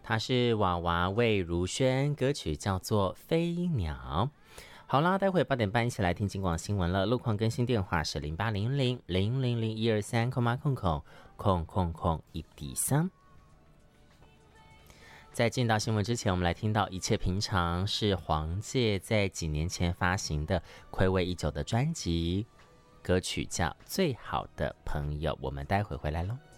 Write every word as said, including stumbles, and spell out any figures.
他是娃娃魏如萱，歌曲叫做《飞鸟》。好啦，待会八点半一起来听金广新闻了。路况更新电话是零八零零零零零一二三空八空空空空空一底三。在进到新闻之前，我们来听到《一切平常》是黄玠在几年前发行的睽违已久的专辑，歌曲叫《最好的朋友》。我们待会回来咯。